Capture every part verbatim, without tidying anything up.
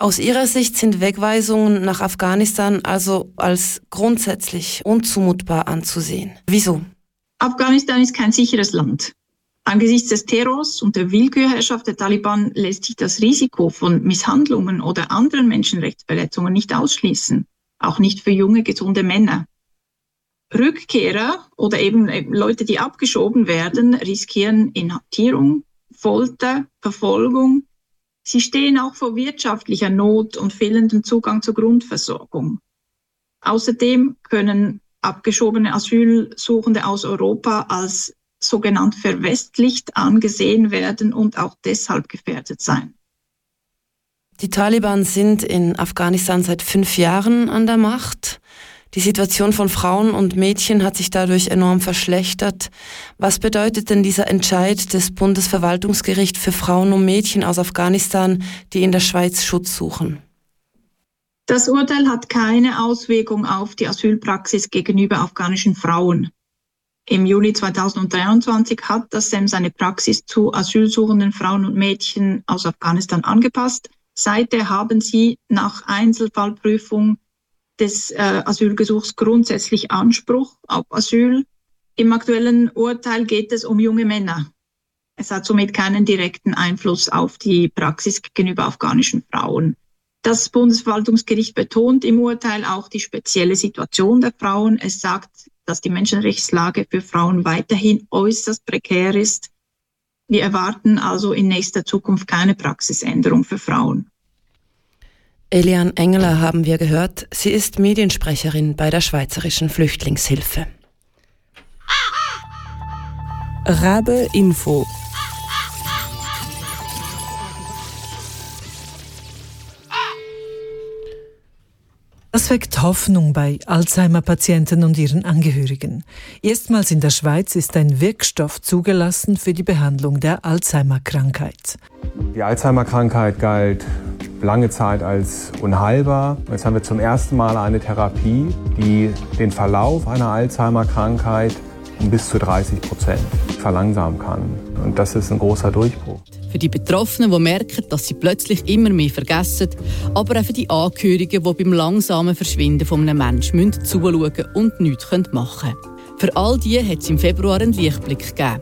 Aus Ihrer Sicht sind Wegweisungen nach Afghanistan also als grundsätzlich unzumutbar anzusehen. Wieso? Afghanistan ist kein sicheres Land. Angesichts des Terrors und der Willkürherrschaft der Taliban lässt sich das Risiko von Misshandlungen oder anderen Menschenrechtsverletzungen nicht ausschließen, auch nicht für junge, gesunde Männer. Rückkehrer oder eben Leute, die abgeschoben werden, riskieren Inhaftierung, Folter, Verfolgung. Sie stehen auch vor wirtschaftlicher Not und fehlendem Zugang zur Grundversorgung. Außerdem können abgeschobene Asylsuchende aus Europa als sogenannt verwestlicht angesehen werden und auch deshalb gefährdet sein. Die Taliban sind in Afghanistan seit fünf Jahren an der Macht. Die Situation von Frauen und Mädchen hat sich dadurch enorm verschlechtert. Was bedeutet denn dieser Entscheid des Bundesverwaltungsgerichts für Frauen und Mädchen aus Afghanistan, die in der Schweiz Schutz suchen? Das Urteil hat keine Auswirkung auf die Asylpraxis gegenüber afghanischen Frauen. Im Juli zweitausenddreiundzwanzig hat das S E M seine Praxis zu asylsuchenden Frauen und Mädchen aus Afghanistan angepasst. Seither haben sie nach Einzelfallprüfung des äh, Asylgesuchs grundsätzlich Anspruch auf Asyl. Im aktuellen Urteil geht es um junge Männer. Es hat somit keinen direkten Einfluss auf die Praxis gegenüber afghanischen Frauen. Das Bundesverwaltungsgericht betont im Urteil auch die spezielle Situation der Frauen. Es sagt, dass die Menschenrechtslage für Frauen weiterhin äußerst prekär ist. Wir erwarten also in nächster Zukunft keine Praxisänderung für Frauen. Eliane Engeler haben wir gehört. Sie ist Mediensprecherin bei der Schweizerischen Flüchtlingshilfe. Rabe Info. Das weckt Hoffnung bei Alzheimer-Patienten und ihren Angehörigen. Erstmals in der Schweiz ist ein Wirkstoff zugelassen für die Behandlung der Alzheimer-Krankheit. Die Alzheimer-Krankheit galt lange Zeit als unheilbar. Jetzt haben wir zum ersten Mal eine Therapie, die den Verlauf einer Alzheimer-Krankheit um bis zu dreißig Prozent verlangsamen kann. Und das ist ein großer Durchbruch. Für die Betroffenen, die merken, dass sie plötzlich immer mehr vergessen, aber auch für die Angehörigen, die beim langsamen Verschwinden von einem Menschen zuschauen und nichts machen können. Für all die hat es im Februar einen Lichtblick gegeben.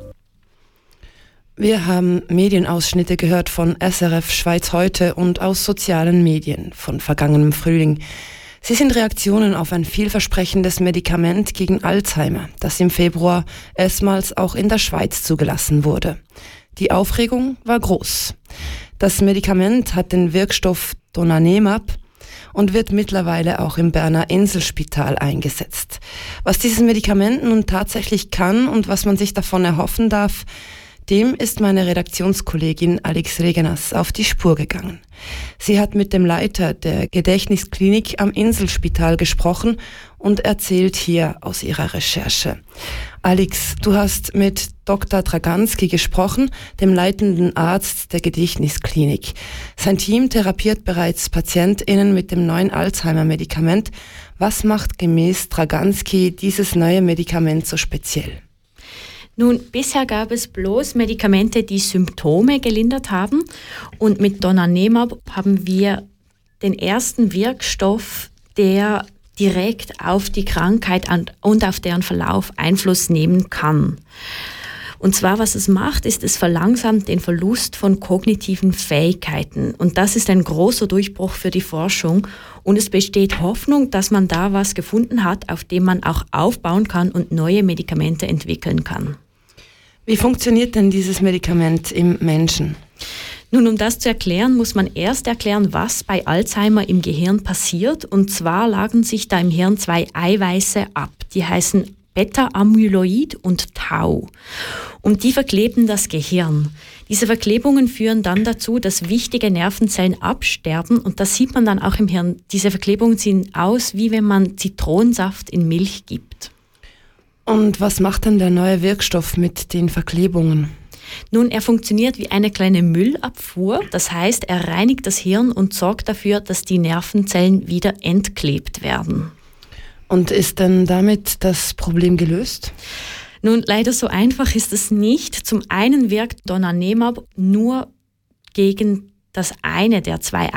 Wir haben Medienausschnitte gehört von S R F Schweiz heute und aus sozialen Medien von vergangenem Frühling. Sie sind Reaktionen auf ein vielversprechendes Medikament gegen Alzheimer, das im Februar erstmals auch in der Schweiz zugelassen wurde. Die Aufregung war groß. Das Medikament hat den Wirkstoff Donanemab und wird mittlerweile auch im Berner Inselspital eingesetzt. Was dieses Medikament nun tatsächlich kann und was man sich davon erhoffen darf, dem ist meine Redaktionskollegin Alex Regenas auf die Spur gegangen. Sie hat mit dem Leiter der Gedächtnisklinik am Inselspital gesprochen und erzählt hier aus ihrer Recherche. Alex, du hast mit Doktor Draganski gesprochen, dem leitenden Arzt der Gedächtnisklinik. Sein Team therapiert bereits PatientInnen mit dem neuen Alzheimer-Medikament. Was macht gemäß Draganski dieses neue Medikament so speziell? Nun, bisher gab es bloß Medikamente, die Symptome gelindert haben. Und mit Donanemab haben wir den ersten Wirkstoff, der direkt auf die Krankheit und auf deren Verlauf Einfluss nehmen kann. Und zwar, was es macht, ist, es verlangsamt den Verlust von kognitiven Fähigkeiten. Und das ist ein großer Durchbruch für die Forschung. Und es besteht Hoffnung, dass man da was gefunden hat, auf dem man auch aufbauen kann und neue Medikamente entwickeln kann. Wie funktioniert denn dieses Medikament im Menschen? Nun, um das zu erklären, muss man erst erklären, was bei Alzheimer im Gehirn passiert. Und zwar lagern sich da im Hirn zwei Eiweiße ab. Die heißen Beta-Amyloid und Tau. Und die verkleben das Gehirn. Diese Verklebungen führen dann dazu, dass wichtige Nervenzellen absterben. Und das sieht man dann auch im Hirn. Diese Verklebungen sehen aus, wie wenn man Zitronensaft in Milch gibt. Und was macht denn der neue Wirkstoff mit den Verklebungen? Nun, er funktioniert wie eine kleine Müllabfuhr. Das heißt, er reinigt das Hirn und sorgt dafür, dass die Nervenzellen wieder entklebt werden. Und ist denn damit das Problem gelöst? Nun, leider so einfach ist es nicht. Zum einen wirkt Donanemab nur gegen das eine der zwei